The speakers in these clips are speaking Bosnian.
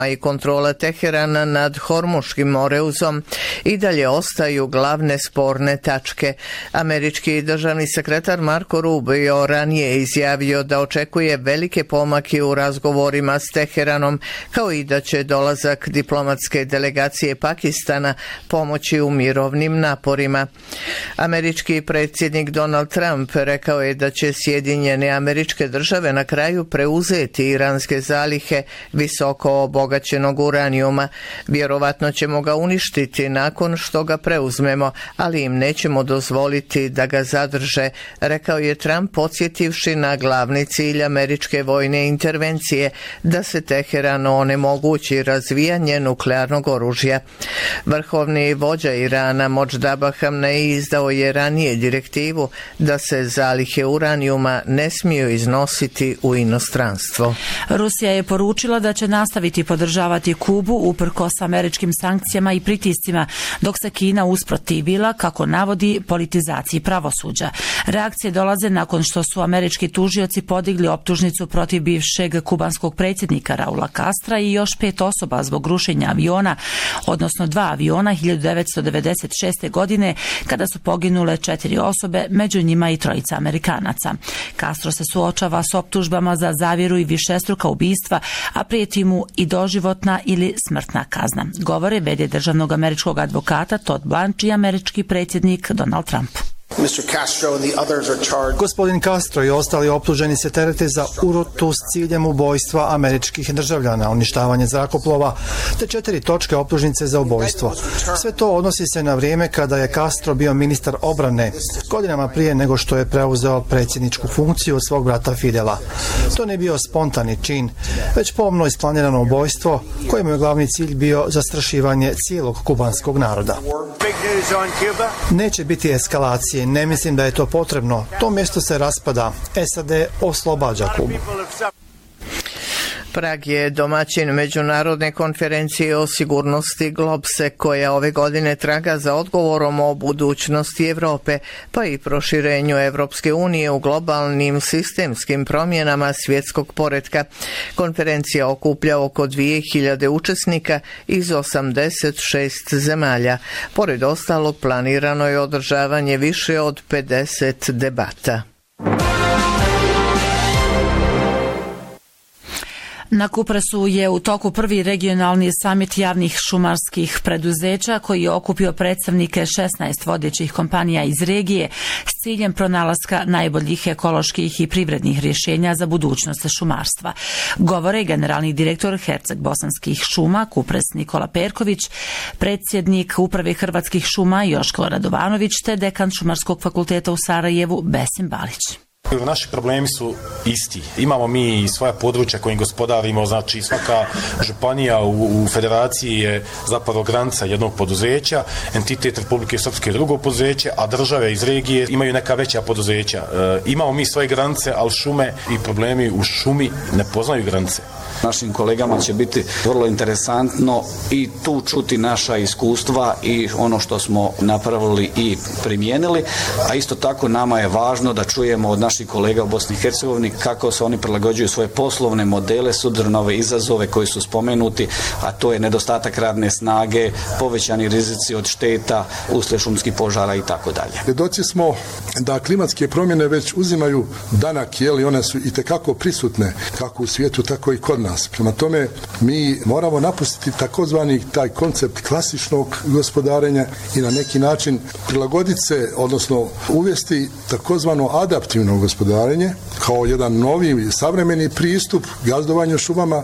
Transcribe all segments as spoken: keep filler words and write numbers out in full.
i kontrola Teherana nad Hormuškim moreuzom i dalje ostaju glavne sporne tačke. Američki državni sekretar Marco Rubio ranije izjavio da očekuje velike pomake u razgovorima s Teheranom, kao i da će dolazak diplomatske delegacije Pakistana pomoći u mirovnim naporima. Američki predsjednik Donald Trump rekao je da će Sjedinjene Američke Države na kraju preuzeti iranske zalihe visoko obogaćenog uranijuma. Vjerovatno ćemo ga uništiti nakon što ga preuzmemo, ali im nećemo dozvoliti da ga zadrže, rekao je Trump, podsjetivši na glavni cilj američke vojne intervencije, da se Teheranu onemogući razvijanje nuklearnog oružja. Vrhovni vođa Irana Modždaba Hamnei izdao je ranije direktivu da se zalihe uranijuma ne smiju iznositi u inostranstvo. Rusija je poručila da će nastaviti podržavati Kubu uprkos američkim sankcijama i pritiscima, dok se Kina usprotivila, kako navodi, politizaciji pravosuđa. Reakcije dolaze nakon što su američki tužioci podigli optužnicu protiv bivšeg kubanskog predsjednika Raula Castra i još pet osoba zbog rušenja aviona, odnosno dva aviona hiljadu devetsto devedeset šeste. godine, kada su poginule četiri osobe, među njima i trojica Amerikanaca. Castro se suočava s optužbama za zavjeru i višestruka ubistva, a prijeti mu i doživotna ili smrtna kazna. Govore vede državnog američkog advokata Todd Blanche i američki predsjednik Donald Trump. Gospodin Castro i ostali optuženi se terete za urotu s ciljem ubojstva američkih državljana, uništavanje zrakoplova, te četiri točke optužnice za ubojstvo. Sve to odnosi se na vrijeme kada je Castro bio ministar obrane, godinama prije nego što je preuzeo predsjedničku funkciju od svog brata Fidela. To nije bio spontani čin, već pomno isplanirano ubojstvo, kojemu je glavni cilj bio zastrašivanje cijelog kubanskog naroda. Neće biti eskalacije. Ne mislim da je to potrebno. To mjesto se raspada. S A D oslobađa Kubu. Prag je domaćin međunarodne konferencije o sigurnosti Globse, koja ove godine traga za odgovorom o budućnosti Europe, pa i proširenju Evropske unije u globalnim sistemskim promjenama svjetskog poretka. Konferencija okuplja oko dvije hiljade učesnika iz osamdeset šest zemalja. Pored ostalog, planirano je održavanje više od pedeset debata. Na Kupresu je u toku prvi regionalni samit javnih šumarskih preduzeća koji je okupio predstavnike šesnaest vodećih kompanija iz regije s ciljem pronalaska najboljih ekoloških i privrednih rješenja za budućnost šumarstva. Govore generalni direktor Herceg Bosanskih šuma Kupres Nikola Perković, predsjednik uprave Hrvatskih šuma Joško Radovanović te dekan Šumarskog fakulteta u Sarajevu Besim Balić. Naši problemi su isti. Imamo mi svoja područja kojim gospodarimo, znači svaka županija u, u federaciji je zapravo granica jednog poduzeća, entitet Republike Srpske drugo poduzeće, a države iz regije imaju neka veća poduzeća. E, imamo mi svoje granice, ali šume i problemi u šumi ne poznaju granice. Našim kolegama će biti vrlo interesantno i tu čuti naša iskustva i ono što smo napravili i primijenili, a isto tako nama je važno da čujemo od naših kolega u Bosni i Hercegovini kako se oni prilagođuju svoje poslovne modele s obzirom na ove izazove koji su spomenuti, a to je nedostatak radne snage, povećani rizici od šteta, uslijed šumskih požara i tako dalje. Svjedoci smo da klimatske promjene već uzimaju danak, jeli one su i tekako prisutne kako u svijetu, tako i kod nas. Prema tome, mi moramo napustiti takozvani taj koncept klasičnog gospodarenja i na neki način prilagoditi se, odnosno uvesti takozvano adaptivno gospodarenje kao jedan novi savremeni pristup gazdovanju šumama.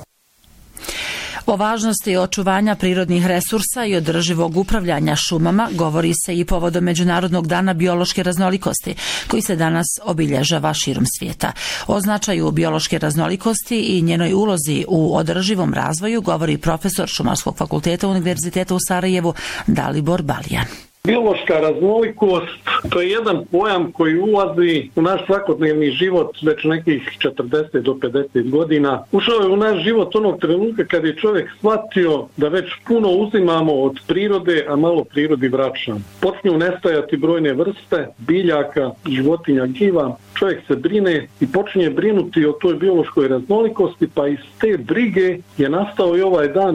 O važnosti očuvanja prirodnih resursa i održivog upravljanja šumama govori se i povodom Međunarodnog dana biološke raznolikosti, koji se danas obilježava širom svijeta. O značaju biološke raznolikosti i njenoj ulozi u održivom razvoju govori profesor Šumarskog fakulteta Univerziteta u Sarajevu Dalibor Balijan. Biološka raznolikost, to je jedan pojam koji ulazi u naš svakodnevni život već nekih četrdeset do pedeset godina. Ušao je u naš život onog trenutka kad je čovjek shvatio da već puno uzimamo od prirode, a malo prirodi vraćamo. Počinju nestajati brojne vrste, biljaka, životinja, gljiva. Čovjek se brine i počinje brinuti o toj biološkoj raznolikosti, pa iz te brige je nastao i ovaj dan